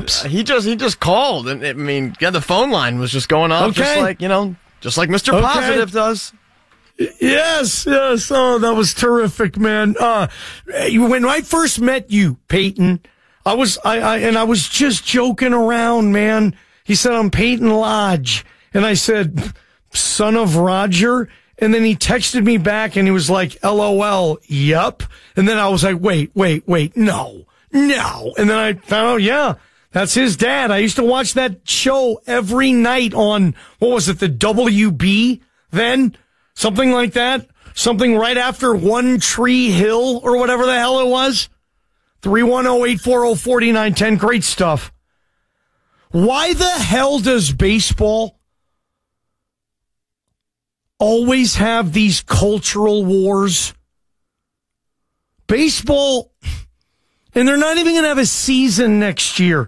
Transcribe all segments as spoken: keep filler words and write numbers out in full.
stops. He just he just called, and I mean, yeah, the phone line was just going off, Okay. just like you know, just like Mister Okay. Positive does. Yes, yes. Oh, that was terrific, man. Uh, when I first met you, Peyton, I was, I, I, and I was just joking around, man. He said, I'm Peyton Lodge. And I said, son of Roger. And then he texted me back and he was like, L O L, yup. And then I was like, wait, wait, wait, no, no. And then I found out, yeah, that's his dad. I used to watch that show every night on, what was it, the W B then? Something like that. Something right after One Tree Hill or whatever the hell it was. three one zero, eight four zero, four nine one zero. Great stuff. Why the hell does baseball always have these cultural wars? Baseball, and they're not even going to have a season next year.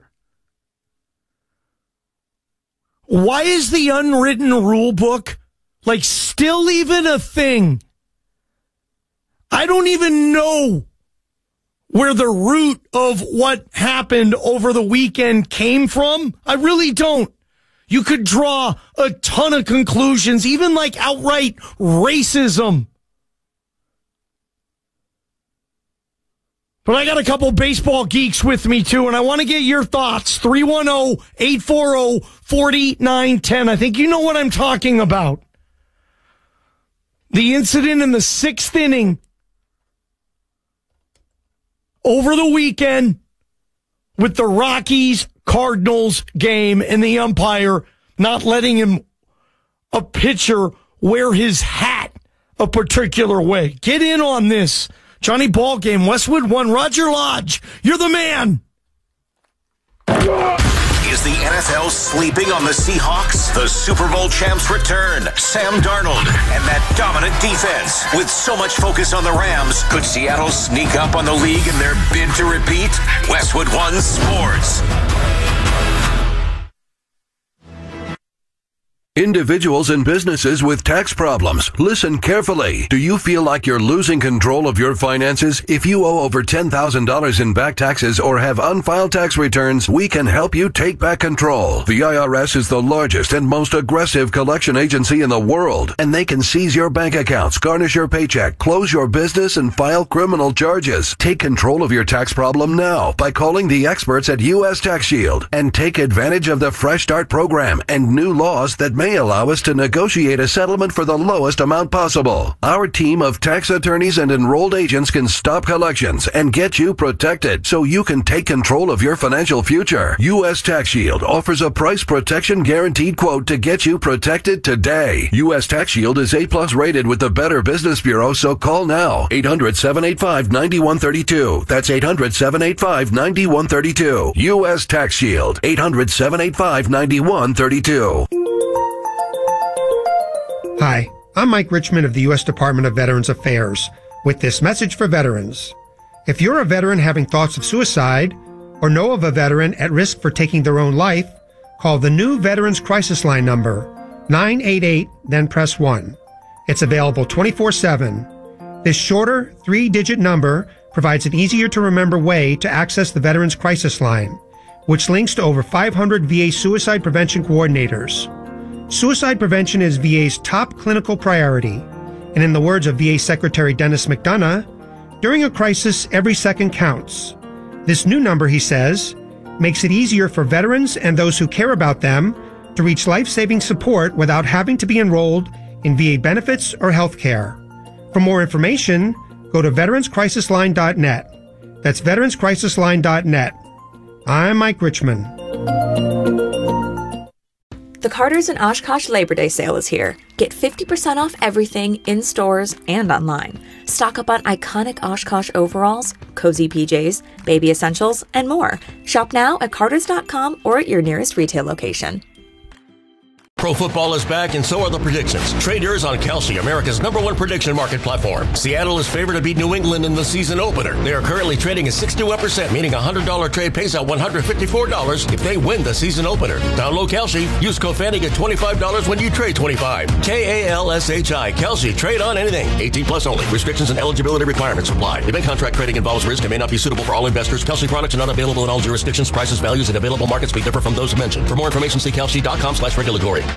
Why is the unwritten rule book like still even a thing? I don't even know where the root of what happened over the weekend came from. I really don't. You could draw a ton of conclusions, even like outright racism. But I got a couple baseball geeks with me, too, and I want to get your thoughts. three one zero, eight four zero, four nine one zero. I think you know what I'm talking about. The incident in the sixth inning over the weekend with the Rockies-Cardinals game and the umpire not letting him, a pitcher, wear his hat a particular way. Get in on this. Johnny Ballgame, Westwood One, Roger Lodge, you're the man. Is the N F L sleeping on the Seahawks? The Super Bowl champs return. Sam Darnold and that dominant defense. With so much focus on the Rams, could Seattle sneak up on the league in their bid to repeat? Westwood One Sports. Individuals and businesses with tax problems, listen carefully. Do you feel like you're losing control of your finances? If you owe over ten thousand dollars in back taxes or have unfiled tax returns, we can help you take back control. The I R S is the largest and most aggressive collection agency in the world, and they can seize your bank accounts, garnish your paycheck, close your business, and file criminal charges. Take control of your tax problem now by calling the experts at U S Tax Shield and take advantage of the Fresh Start program and new laws that may allow us to negotiate a settlement for the lowest amount possible. Our team of tax attorneys and enrolled agents can stop collections and get you protected so you can take control of your financial future. U S Tax Shield offers a price protection guaranteed quote to get you protected today. U S Tax Shield is A plus rated with the Better Business Bureau, so call now. eight hundred, seven eight five, nine one three two. That's eight hundred, seven eight five, nine one three two. U S Tax Shield. eight hundred, seven eight five, nine one three two. Hi, I'm Mike Richmond of the U S Department of Veterans Affairs with this message for veterans. If you're a veteran having thoughts of suicide or know of a veteran at risk for taking their own life, call the new Veterans Crisis Line number, nine eight eight, then press one. It's available twenty-four seven. This shorter, three-digit number provides an easier-to-remember way to access the Veterans Crisis Line, which links to over five hundred V A suicide prevention coordinators. Suicide prevention is V A's top clinical priority, and in the words of V A Secretary Dennis McDonough, during a crisis, every second counts. This new number, he says, makes it easier for veterans and those who care about them to reach life-saving support without having to be enrolled in V A benefits or health care. For more information, go to veterans crisis line dot net. That's veterans crisis line dot net. I'm Mike Richmond. The Carter's and Oshkosh Labor Day sale is here. Get fifty percent off everything in stores and online. Stock up on iconic Oshkosh overalls, cozy P Js, baby essentials, and more. Shop now at carters dot com or at your nearest retail location. Pro football is back, and so are the predictions. Trade yours on Kalshi, America's number one prediction market platform. Seattle is favored to beat New England in the season opener. They are currently trading at sixty-one percent, meaning a one hundred dollars trade pays out one hundred fifty-four dollars if they win the season opener. Download Kalshi. Use code Fanny, get twenty-five dollars when you trade twenty-five. K A L S H I. Kalshi. Trade on anything. eighteen plus only. Restrictions and eligibility requirements apply. Event contract trading involves risk and may not be suitable for all investors. Kalshi products are not available in all jurisdictions. Prices, values, and available markets may differ from those mentioned. For more information, see kalshi dot com slash regulatory.